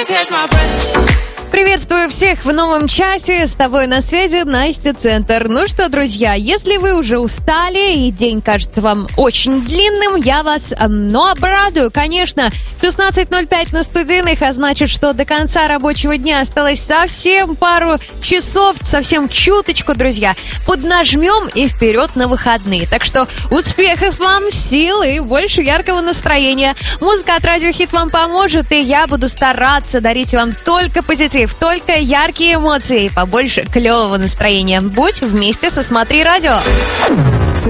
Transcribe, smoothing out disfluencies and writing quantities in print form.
Приветствую всех в новом часе. С тобой на связи Настя Центр. Ну что, друзья, если вы уже устали и день кажется вам очень длинным, я вас, обрадую, конечно. 16:05 на студийных, а значит, что до конца рабочего дня осталось совсем пару часов, совсем чуточку, друзья. Поднажмем и вперед на выходные. Так что успехов вам, сил и больше яркого настроения. Музыка от Радио Хит вам поможет, и я буду стараться дарить вам только позитив, только яркие эмоции и побольше клевого настроения. Будь вместе со «Смотри радио».